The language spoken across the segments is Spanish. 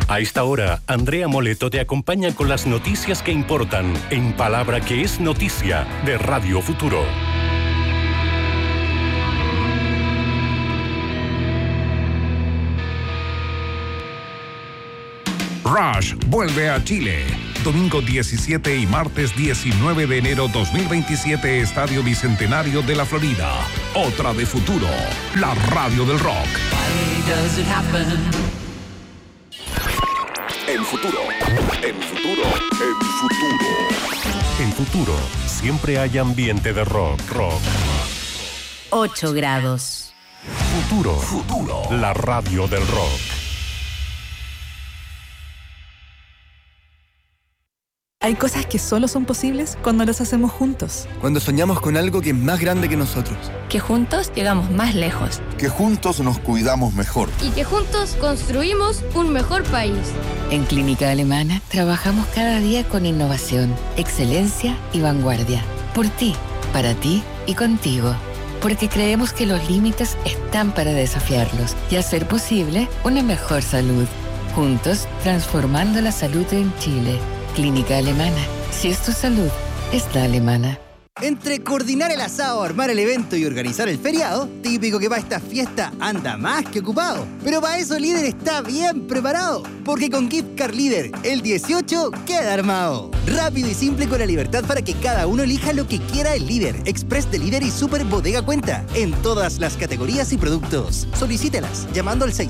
A esta hora, Andrea Moleto te acompaña con las noticias que importan en Palabra que es Noticia de Radio Futuro. Rush vuelve a Chile. Domingo 17 y martes 19 de enero 2027, Estadio Bicentenario de la Florida. Otra de Futuro, la radio del rock. En Futuro, en Futuro, en Futuro. En Futuro, siempre hay ambiente de rock. 8 grados. Futuro, la radio del rock. Hay cosas que solo son posibles cuando las hacemos juntos. Cuando soñamos con algo que es más grande que nosotros. Que juntos llegamos más lejos. Que juntos nos cuidamos mejor. Y que juntos construimos un mejor país. En Clínica Alemana trabajamos cada día con innovación, excelencia y vanguardia. Por ti, para ti y contigo. Porque creemos que los límites están para desafiarlos y hacer posible una mejor salud. Juntos, transformando la salud en Chile. Clínica Alemana. Si es tu salud, es la alemana. Entre coordinar el asado, armar el evento y organizar el feriado, típico que para esta fiesta anda más que ocupado. Pero para eso Líder está bien preparado, porque con Gift Card Líder, el 18 queda armado. Rápido y simple con la libertad para que cada uno elija lo que quiera el Líder, Express de Líder y Super Bodega Cuenta, en todas las categorías y productos. Solicítelas llamando al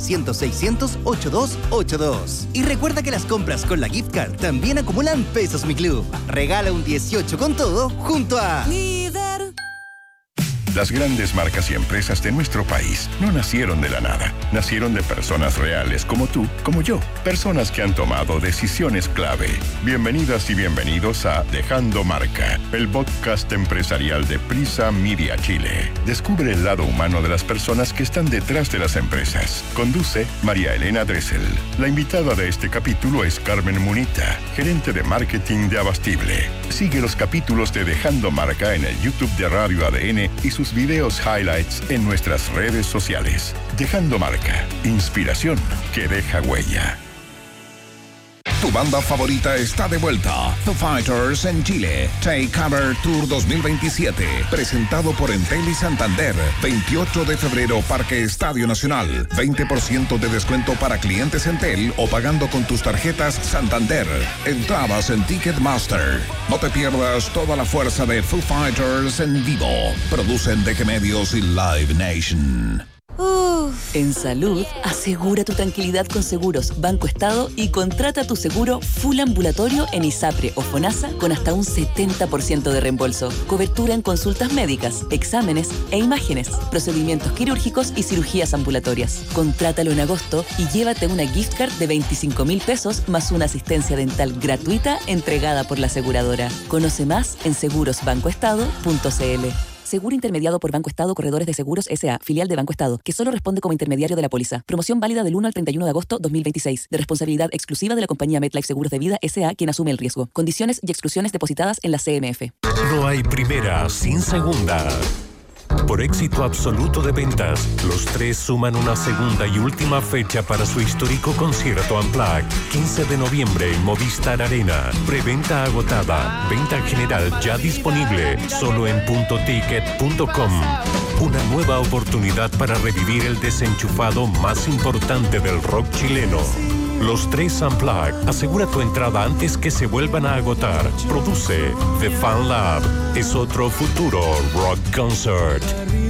600-600-8282. Y recuerda que las compras con la Gift Card también acumulan pesos Mi Club. Regala un 18 con todo junto a Líder. Las grandes marcas y empresas de nuestro país no nacieron de la nada. Nacieron de personas reales como tú, como yo. Personas que han tomado decisiones clave. Bienvenidas y bienvenidos a Dejando Marca, el podcast empresarial de Prisa Media Chile. Descubre el lado humano de las personas que están detrás de las empresas. Conduce María Elena Dressel. La invitada de este capítulo es Carmen Munita, gerente de marketing de Abastible. Sigue los capítulos de Dejando Marca en el YouTube de Radio ADN y sus videos highlights en nuestras redes sociales. Dejando Marca, inspiración que deja huella. Tu banda favorita está de vuelta. Foo Fighters en Chile. Take Cover Tour 2027. Presentado por Entel y Santander. 28 de febrero, Parque Estadio Nacional. 20% de descuento para clientes Entel o pagando con tus tarjetas Santander. Entradas en Ticketmaster. No te pierdas toda la fuerza de Foo Fighters en vivo. Producen DG Medios y Live Nation. En salud, asegura tu tranquilidad con Seguros Banco Estado y contrata tu seguro full ambulatorio en ISAPRE o FONASA con hasta un 70% de reembolso. Cobertura en consultas médicas, exámenes e imágenes, procedimientos quirúrgicos y cirugías ambulatorias. Contrátalo en agosto y llévate una gift card de 25.000 pesos más una asistencia dental gratuita entregada por la aseguradora. Conoce más en segurosbancoestado.cl. Seguro intermediado por Banco Estado Corredores de Seguros S.A., filial de Banco Estado, que solo responde como intermediario de la póliza. Promoción válida del 1 al 31 de agosto 2026. De responsabilidad exclusiva de la compañía MetLife Seguros de Vida S.A., quien asume el riesgo. Condiciones y exclusiones depositadas en la CMF. No hay primera sin segunda. Por éxito absoluto de ventas, los tres suman una segunda y última fecha para su histórico concierto Unplugged. 15 de noviembre en Movistar Arena. Preventa agotada. Venta general ya disponible. Solo en puntoticket.com. Una nueva oportunidad para revivir el desenchufado más importante del rock chileno. Los tres Unplugged. Asegura tu entrada antes que se vuelvan a agotar. Produce The Fan Lab. Es otro futuro rock concert.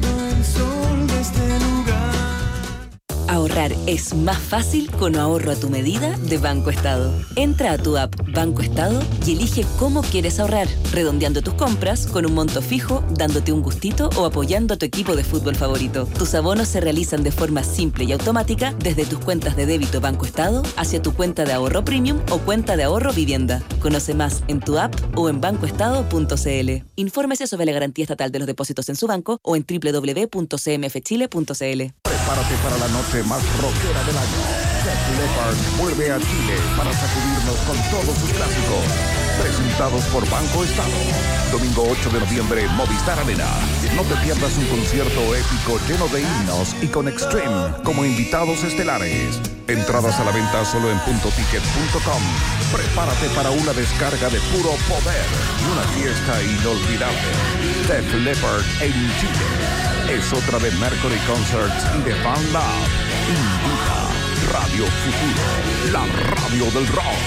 Ahorrar es más fácil con ahorro a tu medida de Banco Estado. Entra a tu app Banco Estado y elige cómo quieres ahorrar, redondeando tus compras con un monto fijo, dándote un gustito o apoyando a tu equipo de fútbol favorito. Tus abonos se realizan de forma simple y automática desde tus cuentas de débito Banco Estado hacia tu cuenta de ahorro premium o cuenta de ahorro vivienda. Conoce más en tu app o en bancoestado.cl. Infórmese sobre la garantía estatal de los depósitos en su banco o en www.cmfchile.cl. Prepárate para la noche más rockera del año. Def Leppard vuelve a Chile para sacudirnos con todos sus clásicos. Presentados por Banco Estado. Domingo 8 de noviembre, Movistar Arena. No te pierdas un concierto épico lleno de himnos y con Extreme como invitados estelares. Entradas a la venta solo en puntoticket.com. Prepárate para una descarga de puro poder y una fiesta inolvidable. Def Leppard en Chile. Es otra de Mercury Concerts y de Van Love. Invita Radio Futuro, la radio del rock.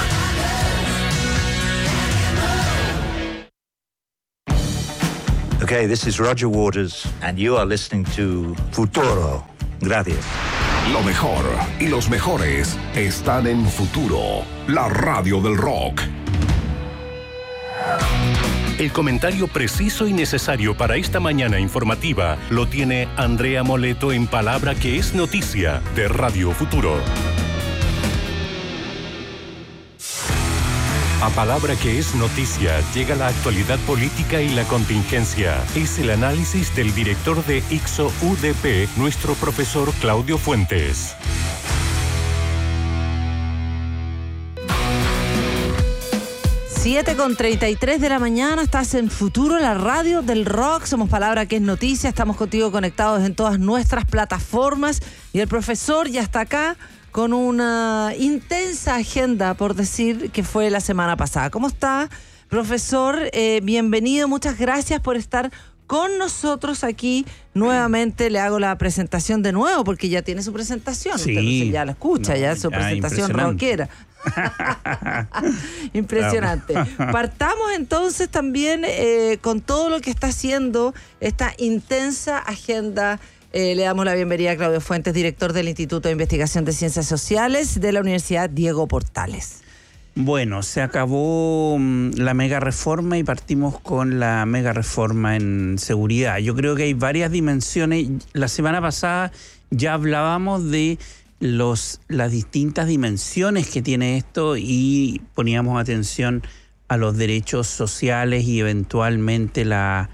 Okay, this is Roger Waters, and you are listening to Futuro. Gracias. Lo mejor y los mejores están en Futuro, la radio del rock. El comentario preciso y necesario para esta mañana informativa lo tiene Andrea Moleto en Palabra que es Noticia de Radio Futuro. A Palabra que es Noticia llega la actualidad política y la contingencia. Es el análisis del director de ICSO UDP, nuestro profesor Claudio Fuentes. Siete con 33 de la mañana, estás en Futuro, la radio del rock. Somos Palabra que es Noticia, estamos contigo conectados en todas nuestras plataformas y el profesor ya está acá con una intensa agenda, por decir, que fue la semana pasada. ¿Cómo está, profesor? Bienvenido, muchas gracias por estar con nosotros aquí. Nuevamente le hago la presentación de nuevo, porque ya tiene su presentación. Sí. Usted ya la escucha, ya su presentación rockera. Impresionante. Partamos entonces también con todo lo que está haciendo esta intensa agenda. Le damos la bienvenida a Claudio Fuentes, director del Instituto de Investigación de Ciencias Sociales de la Universidad Diego Portales. Bueno, se acabó la mega reforma y partimos con la mega reforma en seguridad. Yo creo que hay varias dimensiones. La semana pasada ya hablábamos de las distintas dimensiones que tiene esto y poníamos atención a los derechos sociales y eventualmente la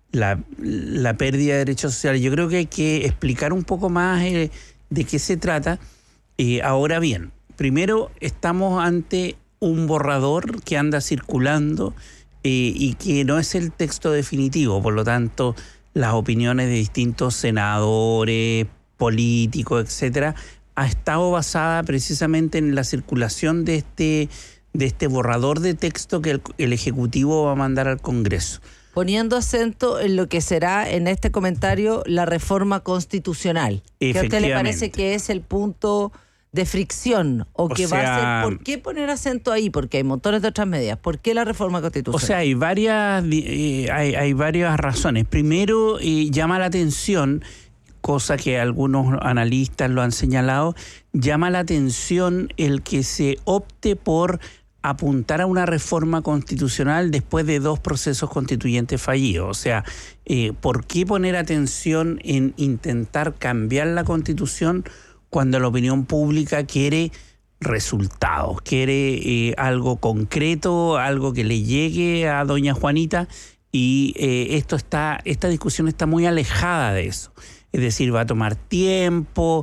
pérdida de derechos sociales. Yo creo que hay que explicar un poco más de qué se trata. Ahora bien, primero estamos ante un borrador que anda circulando y que no es el texto definitivo. Por lo tanto, las opiniones de distintos senadores, políticos, etcétera, ha estado basada precisamente en la circulación de este borrador de texto que el Ejecutivo va a mandar al Congreso. Poniendo acento en lo que será en este comentario la reforma constitucional. ¿Qué a usted le parece que es el punto de fricción? Va a ser, ¿por qué poner acento ahí? Porque hay montones de otras medidas. ¿Por qué la reforma constitucional? O sea, hay varias razones. Primero, llama la atención, cosa que algunos analistas lo han señalado, llama la atención el que se opte por apuntar a una reforma constitucional después de 2 procesos constituyentes fallidos. O sea, ¿por qué poner atención en intentar cambiar la Constitución cuando la opinión pública quiere resultados, quiere algo concreto, algo que le llegue a doña Juanita? Y esta discusión está muy alejada de eso. Es decir, va a tomar tiempo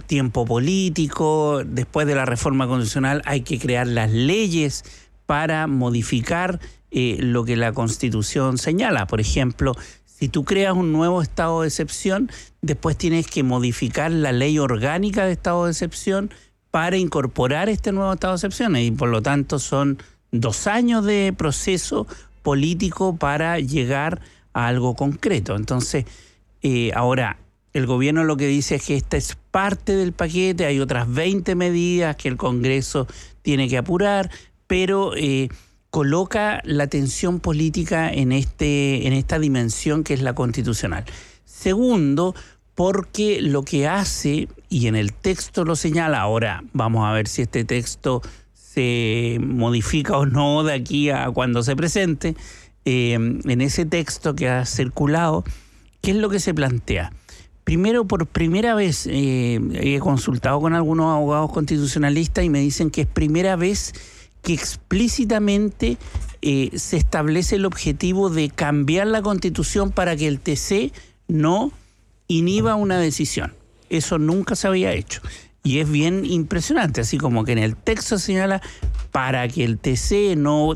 político. Después de la reforma constitucional hay que crear las leyes para modificar lo que la Constitución señala. Por ejemplo, si tú creas un nuevo estado de excepción, después tienes que modificar la ley orgánica de estado de excepción para incorporar este nuevo estado de excepción. Y por lo tanto son 2 años de proceso político para llegar a algo concreto. Entonces, ahora, el gobierno lo que dice es que esta es parte del paquete, hay otras 20 medidas que el Congreso tiene que apurar, pero coloca la tensión política en esta dimensión que es la constitucional. Segundo, porque lo que hace, y en el texto lo señala, ahora vamos a ver si este texto se modifica o no de aquí a cuando se presente, en ese texto que ha circulado, ¿qué es lo que se plantea? Primero, por primera vez, he consultado con algunos abogados constitucionalistas y me dicen que es primera vez que explícitamente se establece el objetivo de cambiar la Constitución para que el TC no inhiba una decisión. Eso nunca se había hecho. Y es bien impresionante, así como que en el texto señala para que el TC no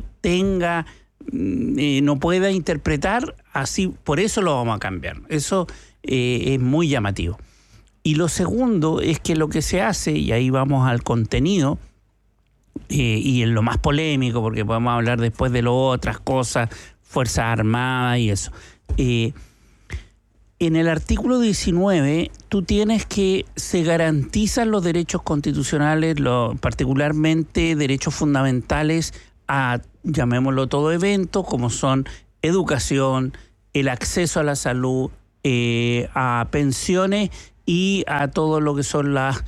pueda interpretar así, por eso lo vamos a cambiar. Eso es muy llamativo. Y lo segundo es que lo que se hace, y ahí vamos al contenido, y en lo más polémico, porque podemos hablar después de otras cosas, Fuerzas Armadas y eso. En el artículo 19, tú tienes que se garantizan los derechos constitucionales, particularmente derechos fundamentales a, llamémoslo todo evento, como son educación, el acceso a la salud, a pensiones y a todo lo que son las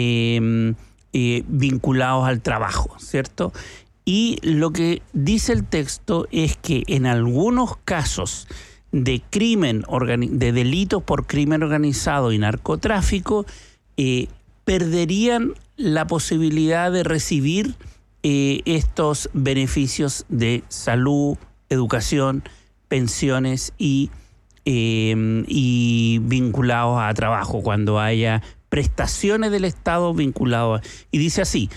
vinculados al trabajo, ¿cierto? Y lo que dice el texto es que en algunos casos de crimen, de delitos por crimen organizado y narcotráfico, perderían la posibilidad de recibir estos beneficios de salud, educación, pensiones y vinculados a trabajo, cuando haya prestaciones del Estado vinculadas. Y dice así,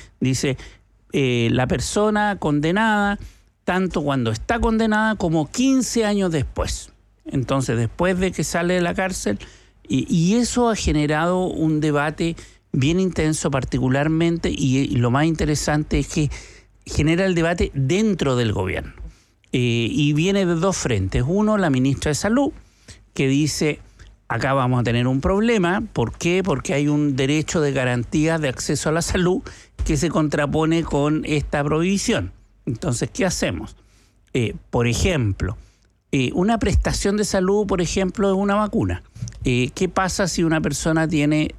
la persona condenada, tanto cuando está condenada como 15 años después. Entonces, después de que sale de la cárcel, y eso ha generado un debate bien intenso particularmente, y lo más interesante es que genera el debate dentro del gobierno. Y viene de dos frentes. Uno, la ministra de Salud, que dice, acá vamos a tener un problema. ¿Por qué? Porque hay un derecho de garantía de acceso a la salud que se contrapone con esta prohibición. Entonces, ¿qué hacemos? Por ejemplo, una prestación de salud, por ejemplo, es una vacuna. ¿Qué pasa si una persona tiene...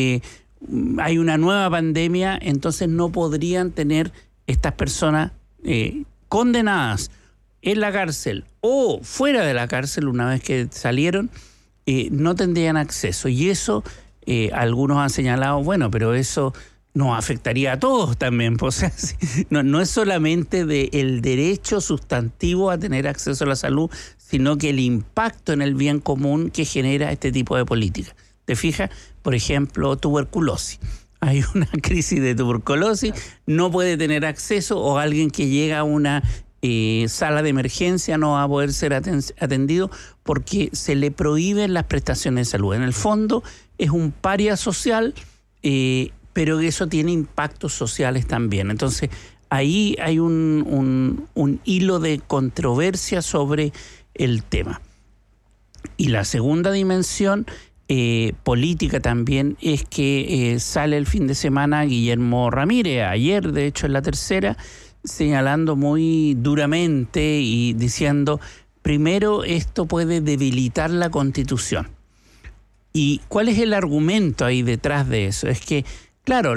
hay una nueva pandemia, entonces no podrían tener estas personas condenadas en la cárcel o fuera de la cárcel una vez que salieron, no tendrían acceso. Y eso, algunos han señalado, bueno, pero eso nos afectaría a todos también. O sea, no es solamente el derecho sustantivo a tener acceso a la salud, sino que el impacto en el bien común que genera este tipo de política. ¿Te fijas? Por ejemplo, tuberculosis. Hay una crisis de tuberculosis, no puede tener acceso, o alguien que llega a una sala de emergencia no va a poder ser atendido porque se le prohíben las prestaciones de salud. En el fondo es un paria social, pero eso tiene impactos sociales también. Entonces ahí hay un hilo de controversia sobre el tema. Y la segunda dimensión política también es que sale el fin de semana Guillermo Ramírez, ayer de hecho en La Tercera, señalando muy duramente y diciendo, primero, esto puede debilitar la Constitución. ¿Y cuál es el argumento ahí detrás de eso? Es que, claro,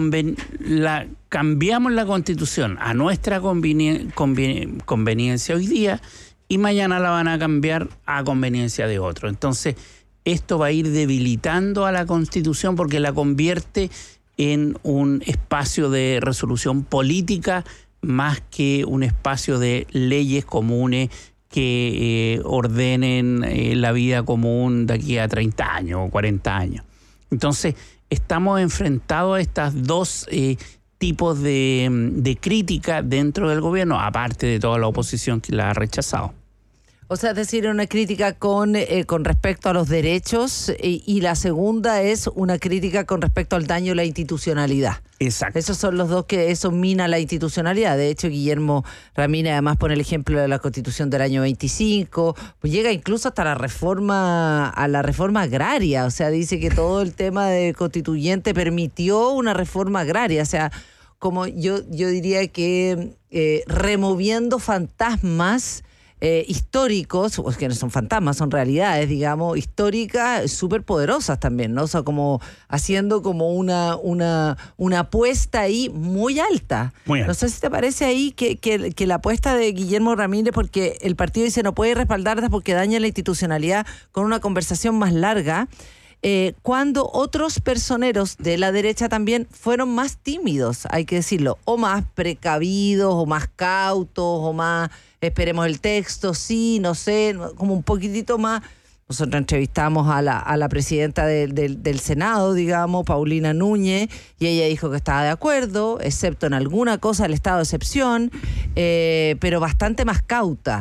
cambiamos la Constitución a nuestra conveniencia hoy día y mañana la van a cambiar a conveniencia de otro. Entonces, esto va a ir debilitando a la Constitución porque la convierte en un espacio de resolución política más que un espacio de leyes comunes que ordenen la vida común de aquí a 30 años o 40 años. Entonces, estamos enfrentados a estas dos tipos de crítica dentro del gobierno, aparte de toda la oposición que la ha rechazado. O sea, es decir, una crítica con respecto a los derechos y la segunda es una crítica con respecto al daño a la institucionalidad. Exacto. Esos son los dos que eso mina la institucionalidad. De hecho, Guillermo Ramírez además pone el ejemplo de la Constitución del año 25, pues llega incluso hasta la reforma agraria. O sea, dice que todo el tema de constituyente permitió una reforma agraria. O sea, como yo diría que removiendo fantasmas históricos, pues que no son fantasmas, son realidades, digamos, históricas, súper poderosas también, ¿no? O sea, como haciendo como una apuesta ahí muy alta. Muy alta. No sé si te parece ahí que la apuesta de Guillermo Ramírez, porque el partido dice no puede respaldarlas porque daña la institucionalidad, con una conversación más larga, cuando otros personeros de la derecha también fueron más tímidos, hay que decirlo, o más precavidos, o más cautos, o más esperemos el texto, sí, no sé, como un poquitito más. Nosotros entrevistamos a la presidenta del Senado, digamos, Paulina Núñez, y ella dijo que estaba de acuerdo, excepto en alguna cosa el estado de excepción, pero bastante más cauta.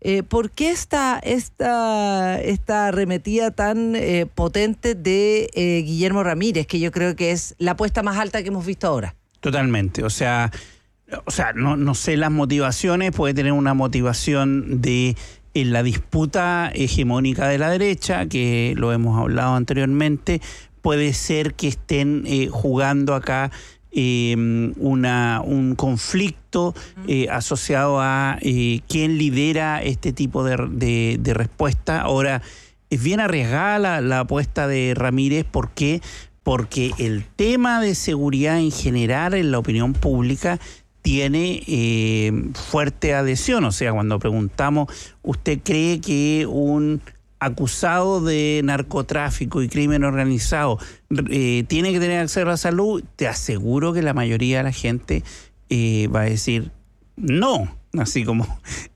¿por qué esta arremetida tan potente de Guillermo Ramírez, que yo creo que es la apuesta más alta que hemos visto ahora? Totalmente, o sea, no sé las motivaciones, puede tener una motivación en la disputa hegemónica de la derecha, que lo hemos hablado anteriormente, puede ser que estén jugando acá un conflicto asociado a quién lidera este tipo de respuesta. Ahora, es bien arriesgada la apuesta de Ramírez, ¿por qué? Porque el tema de seguridad en general en la opinión pública tiene fuerte adhesión. O sea, cuando preguntamos, ¿usted cree que un acusado de narcotráfico y crimen organizado tiene que tener acceso a la salud? Te aseguro que la mayoría de la gente va a decir no, así como...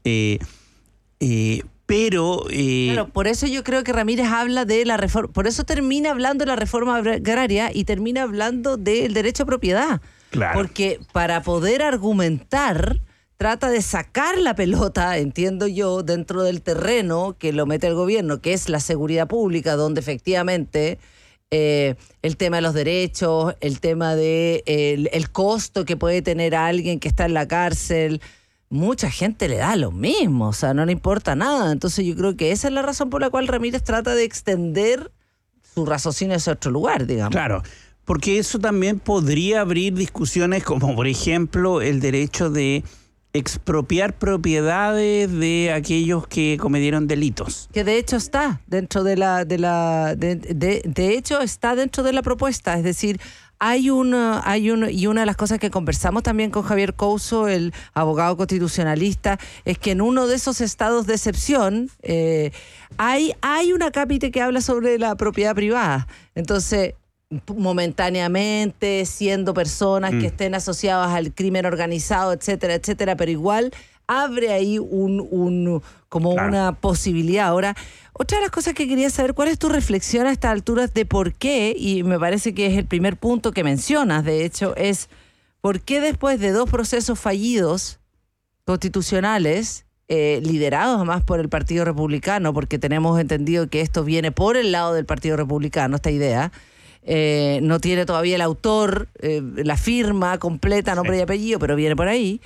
Pero... Claro, por eso yo creo que Ramírez habla de la reforma, por eso termina hablando de la reforma agraria y termina hablando del derecho a propiedad. Claro. Porque para poder argumentar, trata de sacar la pelota, entiendo yo, dentro del terreno que lo mete el gobierno, que es la seguridad pública, donde efectivamente el tema de los derechos, el tema de el costo que puede tener a alguien que está en la cárcel, mucha gente le da lo mismo, o sea, no le importa nada. Entonces yo creo que esa es la razón por la cual Ramírez trata de extender su raciocinio hacia otro lugar, digamos. Claro, porque eso también podría abrir discusiones como, por ejemplo, el derecho de expropiar propiedades de aquellos que cometieron delitos. Que de hecho está dentro de hecho está dentro de la propuesta, es decir, y una de las cosas que conversamos también con Javier Couso, el abogado constitucionalista, es que en uno de esos estados de excepción hay una cápite que habla sobre la propiedad privada. Entonces, momentáneamente, siendo personas que estén asociadas al crimen organizado, etcétera, etcétera, pero igual abre ahí una posibilidad. Ahora, otra de las cosas que quería saber, ¿cuál es tu reflexión a estas alturas de por qué, y me parece que es el primer punto que mencionas, de hecho, es por qué después de 2 procesos fallidos constitucionales, liderados además por el Partido Republicano, porque tenemos entendido que esto viene por el lado del Partido Republicano, esta idea, no tiene todavía el autor, la firma completa, nombre y apellido, pero viene por ahí,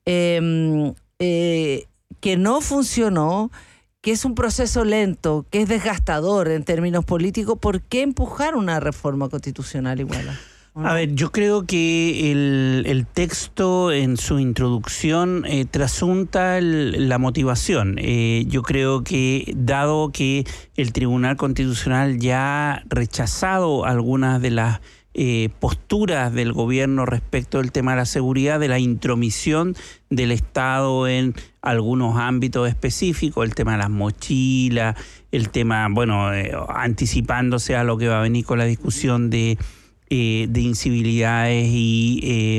que no funcionó, que es un proceso lento, que es desgastador en términos políticos. ¿Por qué empujar una reforma constitucional igual? A ver, yo creo que el texto en su introducción trasunta la motivación. Yo creo que, dado que el Tribunal Constitucional ya ha rechazado algunas de las posturas del gobierno respecto del tema de la seguridad, de la intromisión del Estado en algunos ámbitos específicos, el tema de las mochilas, el tema, anticipándose a lo que va a venir con la discusión de incivilidades y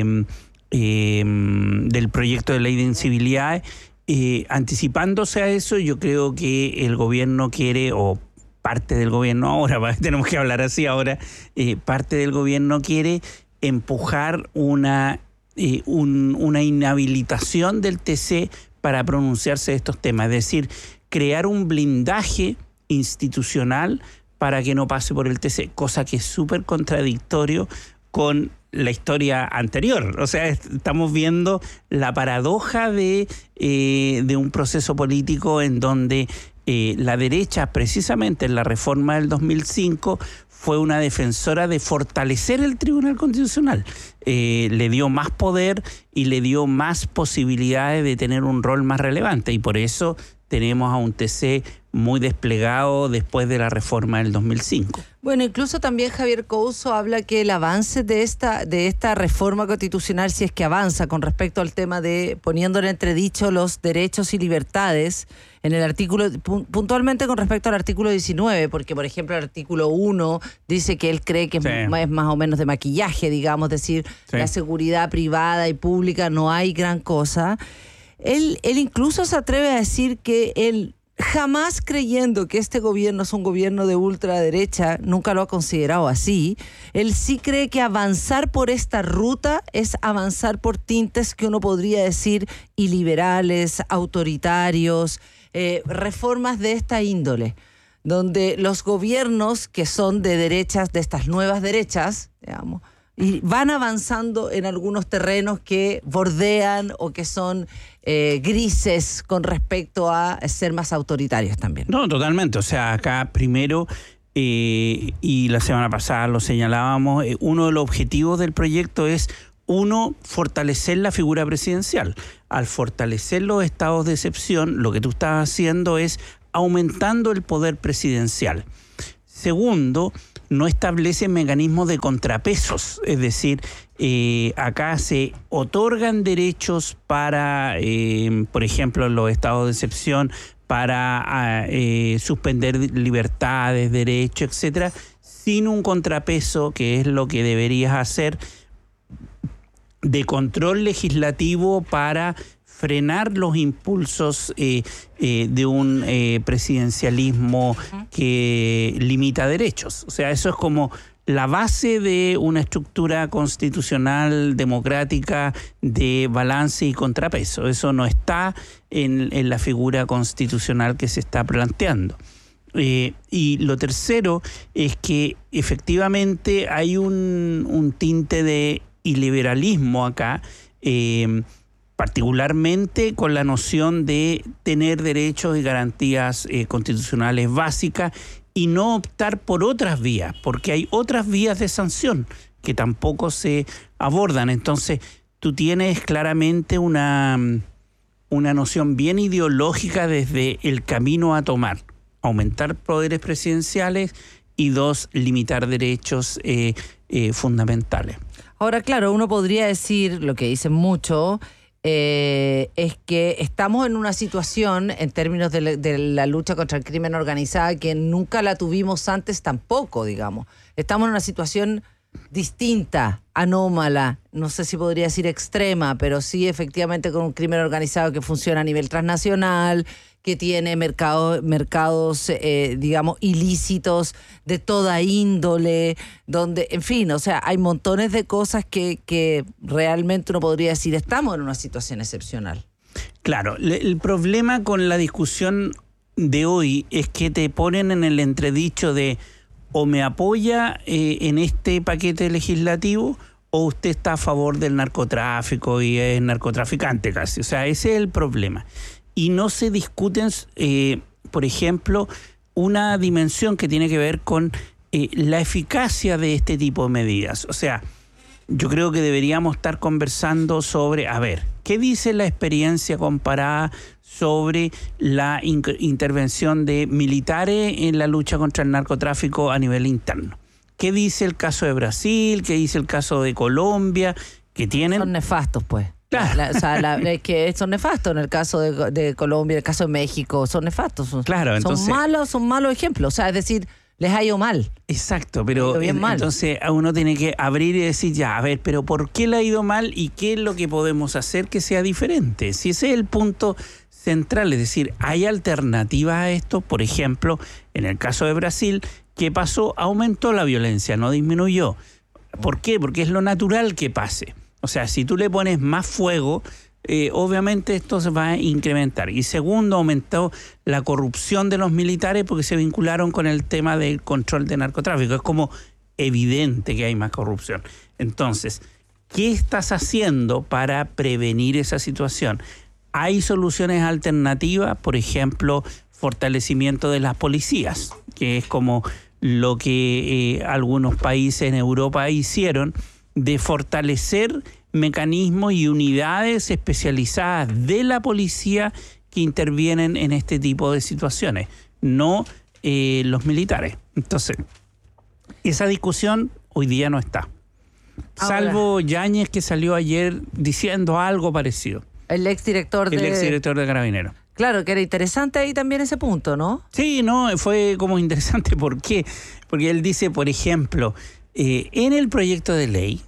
del proyecto de ley de incivilidades, anticipándose a eso, yo creo que el gobierno quiere, o parte del gobierno ahora, tenemos que hablar así ahora, parte del gobierno quiere empujar una inhabilitación del TC para pronunciarse de estos temas, es decir, crear un blindaje institucional para que no pase por el TC, cosa que es súper contradictorio con la historia anterior. O sea, estamos viendo la paradoja de un proceso político en donde la derecha, precisamente en la reforma del 2005, fue una defensora de fortalecer el Tribunal Constitucional. Le dio más poder y le dio más posibilidades de tener un rol más relevante, y por eso tenemos a un TC muy desplegado después de la reforma del 2005. Bueno, incluso también Javier Couso habla que el avance de esta reforma constitucional, si es que avanza con respecto al tema de poniendo en entredicho los derechos y libertades, en el artículo, puntualmente con respecto al artículo 19, porque por ejemplo el artículo 1 dice que él cree que es más o menos de maquillaje, digamos, es decir, la seguridad privada y pública no hay gran cosa. Él incluso se atreve a decir que él, jamás creyendo que este gobierno es un gobierno de ultraderecha, nunca lo ha considerado así, él sí cree que avanzar por esta ruta es avanzar por tintes que uno podría decir iliberales, autoritarios, reformas de esta índole, donde los gobiernos que son de derechas, de estas nuevas derechas, digamos, y van avanzando en algunos terrenos que bordean o que son grises con respecto a ser más autoritarios también. No, totalmente. O sea, acá primero, y la semana pasada lo señalábamos, uno de los objetivos del proyecto es, uno, fortalecer la figura presidencial. Al fortalecer los estados de excepción, lo que tú estás haciendo es aumentando el poder presidencial. Segundo, no establece mecanismos de contrapesos, es decir, acá se otorgan derechos para, por ejemplo, en los estados de excepción, para suspender libertades, derechos, etcétera, sin un contrapeso, que es lo que deberías hacer, de control legislativo para frenar los impulsos de un presidencialismo que limita derechos. O sea, eso es como la base de una estructura constitucional democrática de balance y contrapeso. Eso no está en la figura constitucional que se está planteando. Y lo tercero es que efectivamente hay un tinte de iliberalismo acá, particularmente con la noción de tener derechos y garantías constitucionales básicas y no optar por otras vías, porque hay otras vías de sanción que tampoco se abordan. Entonces, tú tienes claramente una noción bien ideológica desde el camino a tomar: aumentar poderes presidenciales y dos, limitar derechos fundamentales. Ahora, claro, uno podría decir, lo que dicen mucho, es que estamos en una situación, en términos de la lucha contra el crimen organizado, que nunca la tuvimos antes tampoco, digamos. Estamos en una situación distinta, anómala, no sé si podría decir extrema, pero sí efectivamente con un crimen organizado que funciona a nivel transnacional, que tiene mercados digamos, ilícitos de toda índole, donde, en fin, o sea, hay montones de cosas que realmente uno podría decir, estamos en una situación excepcional. Claro, el problema con la discusión de hoy es que te ponen en el entredicho de o me apoya en este paquete legislativo o usted está a favor del narcotráfico y es narcotraficante casi. O sea, ese es el problema. Y no se discuten, por ejemplo, una dimensión que tiene que ver con la eficacia de este tipo de medidas. O sea, yo creo que deberíamos estar conversando sobre, a ver, ¿qué dice la experiencia comparada sobre la intervención de militares en la lucha contra el narcotráfico a nivel interno? ¿Qué dice el caso de Brasil? ¿Qué dice el caso de Colombia? Que tienen... Son nefastos, pues. Claro. Es que son nefastos en el caso de Colombia, en el caso de México, son nefastos. Claro, entonces... Son malos ejemplos, o sea, es decir, les ha ido mal. Exacto, pero entonces uno tiene que abrir y decir, ya, a ver, pero ¿por qué le ha ido mal y qué es lo que podemos hacer que sea diferente? Si ese es el punto central, es decir, ¿hay alternativas a esto? Por ejemplo, en el caso de Brasil, ¿qué pasó? Aumentó la violencia, no disminuyó. ¿Por qué? Porque es lo natural que pase. O sea, si tú le pones más fuego, obviamente esto se va a incrementar. Y segundo, aumentó la corrupción de los militares porque se vincularon con el tema del control de narcotráfico. Es como evidente que hay más corrupción. Entonces, ¿qué estás haciendo para prevenir esa situación? ¿Hay soluciones alternativas? Por ejemplo, fortalecimiento de las policías, que es como lo que algunos países en Europa hicieron, de fortalecer mecanismos y unidades especializadas de la policía que intervienen en este tipo de situaciones, no los militares. Entonces, esa discusión hoy día no está. Salvo Yáñez, que salió ayer diciendo algo parecido. El exdirector de Carabineros. Claro, que era interesante ahí también ese punto, ¿no? Sí, no, fue como interesante. ¿Por qué? Porque él dice, por ejemplo, en el proyecto de ley,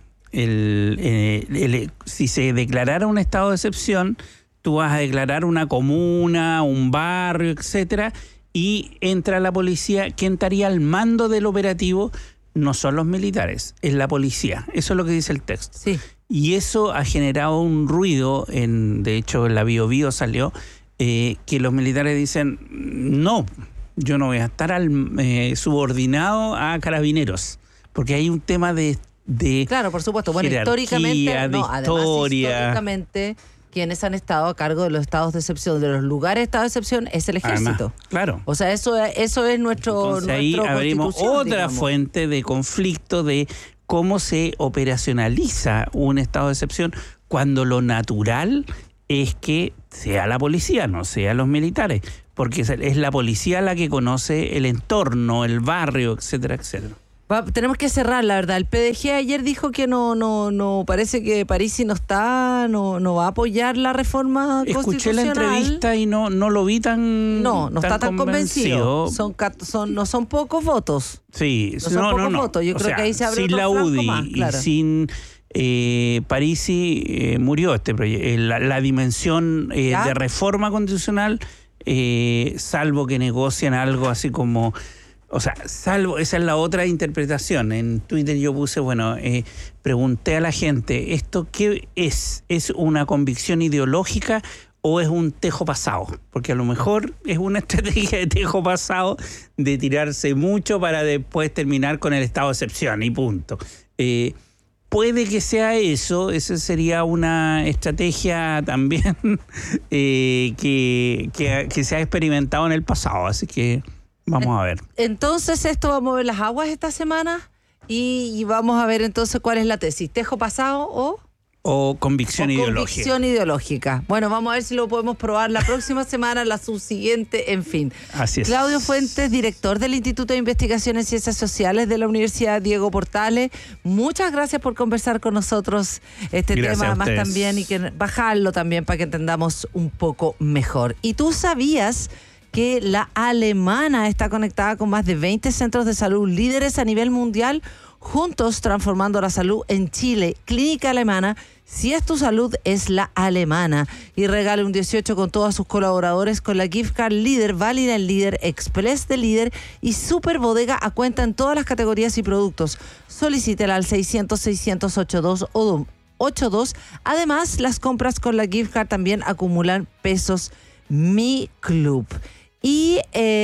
si se declarara un estado de excepción, tú vas a declarar una comuna, un barrio, etcétera, y entra la policía. ¿Quién estaría al mando del operativo? No son los militares, es la policía. Eso es lo que dice el texto. Sí. Y eso ha generado un ruido, de hecho en la Bio Bio salió, que los militares dicen, no, yo no voy a estar subordinado a carabineros, porque hay un tema de claro, por supuesto. Bueno, históricamente quienes han estado a cargo de los estados de excepción, de los lugares de estado de excepción, es el ejército. Además, claro. O sea, eso es nuestro. Entonces ahí abrimos otra fuente de conflicto de cómo se operacionaliza un estado de excepción cuando lo natural es que sea la policía, no sean los militares, porque es la policía la que conoce el entorno, el barrio, etcétera, etcétera. Tenemos que cerrar, la verdad. El PDG ayer dijo que no parece que Parisi no va a apoyar la reforma constitucional. Escuché la entrevista y no lo vi tan No está tan convencido. No son pocos votos. Sí, no son pocos votos. Yo creo que ahí se abre sin otro la UDI más, claro. Y sin Parisi murió este proyecto. La dimensión de reforma constitucional, salvo que negocien algo así como... O sea, esa es la otra interpretación. En Twitter yo puse, pregunté a la gente, ¿esto qué es? ¿Es una convicción ideológica o es un tejo pasado? Porque a lo mejor es una estrategia de tejo pasado de tirarse mucho para después terminar con el estado de excepción y punto. Puede que sea eso, esa sería una estrategia también que se ha experimentado en el pasado, así que... Vamos a ver. Entonces esto va a mover las aguas esta semana y vamos a ver entonces cuál es la tesis. ¿Tejo pasado o convicción ideológica? Convicción ideológica. Bueno, vamos a ver si lo podemos probar la próxima semana, la subsiguiente, en fin. Así es. Claudio Fuentes, director del Instituto de Investigación en Ciencias Sociales de la Universidad Diego Portales. Muchas gracias por conversar con nosotros tema, además también, y que bajarlo también para que entendamos un poco mejor. ¿Y tú sabías que la alemana está conectada con más de 20 centros de salud líderes a nivel mundial, juntos transformando la salud en Chile? Clínica Alemana, si es tu salud, es la alemana. Y regale un 18 con todos sus colaboradores con la gift card Líder, válida en Líder, Express de Líder y Super Bodega a cuenta en todas las categorías y productos. Solicítela al 600-600-82 o 82. Además, las compras con la gift card también acumulan pesos Mi Club. Y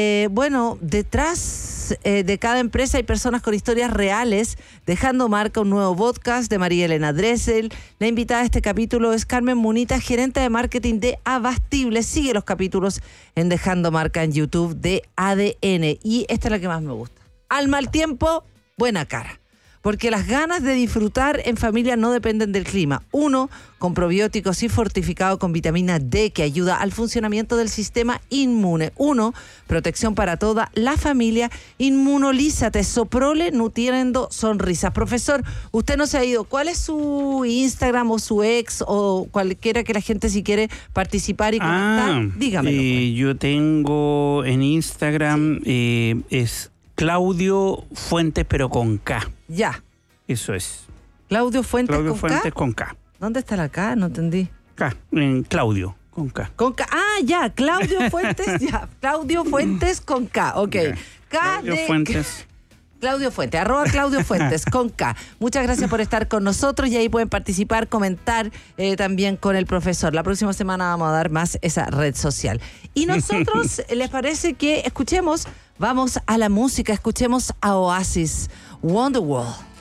detrás de cada empresa hay personas con historias reales. Dejando Marca, un nuevo podcast de María Elena Dressel. La invitada a este capítulo es Carmen Munita, gerente de marketing de Abastible. Sigue los capítulos en Dejando Marca en YouTube de ADN. Y esta es la que más me gusta. Al mal tiempo, buena cara. Porque las ganas de disfrutar en familia no dependen del clima. 1, con probióticos y fortificado con vitamina D que ayuda al funcionamiento del sistema inmune. 1, protección para toda la familia. Inmunolízate, Soprole, nutriendo sonrisas. Profesor, usted no se ha ido. ¿Cuál es su Instagram o su ex o cualquiera que la gente si quiere participar y conectar? Dígamelo. Yo tengo en Instagram, es Claudio Fuentes, pero con K. Ya. Eso es. Claudio Fuentes con K. ¿Dónde está la K? No entendí. K, en Claudio, con K. Con K. Ah, ya, Claudio Fuentes, ya. Claudio Fuentes con K, ok. K Claudio Fuentes. Claudio Fuentes, @Claudio Fuentes con K. Muchas gracias por estar con nosotros y ahí pueden participar, comentar también con el profesor. La próxima semana vamos a dar más esa red social. Y nosotros, ¿les parece que escuchemos? Vamos a la música, escuchemos a Oasis, Wonderwall.